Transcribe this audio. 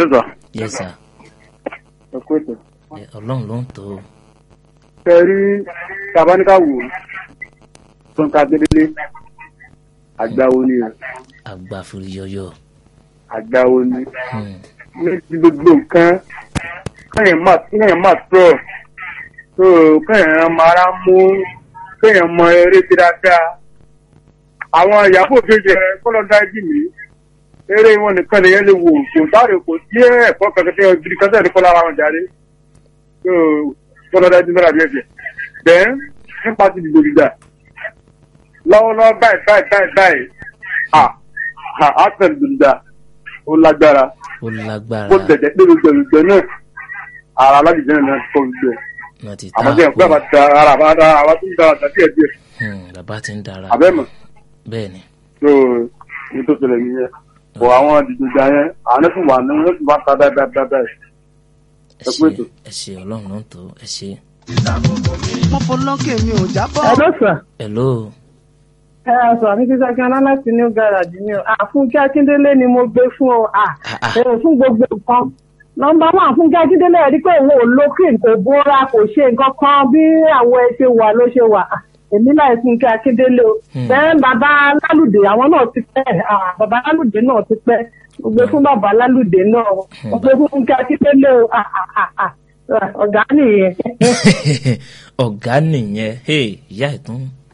Hello, sir. Yes, sir. Ọlọ́run ló ń tó. Kẹrí Tabaníkà wò Fúnkẹ́ Akíndélé àgbáwo ni o. Àgbà fúri yọyọ. Àgbáwo ni. Ní ti gbogbo nǹkan kẹ́yìn máa tọ̀ tó kẹ́yìn mara mú kẹ́yìn mọ eré ti dáadáa. Àwọn ìyàbò kejì kọ́lọ́dá ẹbí mi eré wọn nìkan nìyẹn lè wò kò sáré kò sí ẹ̀kọ́ kankan tí wọ́n gidi kan sẹ́ni kọ́ lára wọn jáde. Kọ́lọ́dá ẹbí mẹ́ra bí ẹ̀jẹ̀. Bẹ́ẹ̀ nípa ti dìbò dídà lọ́wọ́lọ́wọ́ báyìí àtẹ̀ dìbò dídà ó lágbára. Ó lágbára. Ó tẹ̀tẹ̀ pé gbogbo ìgbẹ́ náà ara alájùjẹ́ náà ti kọ́ gbogbo ẹ̀. Àmọ́ tí ẹ̀ pé àbá ti ara àwa tó ń dára tàbí ẹ̀ díẹ̀. Bàbá ti ń dára. Àbẹ́mọ̀. Bẹ́ẹ̀ni. So ní tó ṣẹlẹ̀ nìyẹn. Bọ̀ àwọn dìgbòjà yẹn àwọn ẹ̀sùn wà ní ẹ̀sùn bá ta bẹ́ẹ̀. Ẹ ṣe Ọlọ́run ló ń tó ẹ ṣe. Mo fọlọ́kè mi ò jábọ̀. Hello, sir. Hello. Sọ àmì sísá kí aná láti new garage ni o. Fúnkẹ́ Akíndélé ni mo gbé fún o. Fún gbogbo nǹkan. Nọ́mbà 1 Fúnkẹ́ Akíndélé rí pé òun ò lo cream kò bóra kò ṣe nǹkan kan bí àwọn ẹ ṣe wà ló ṣe wà. Èmi láì Fúnkẹ́ Akíndélé o. Bẹ́ẹ̀ bàbá Lálùdé àwọn náà ti pẹ́. Bàbá Lálùdé náà ti pẹ́. Mo gbé fún bàbá Lálùdé náà. Mo gbé fún Fúnkẹ́ Akíndélé o. Ọ̀gá nìyẹn. Ọ̀gá nìyẹn. Ìyá ìtún.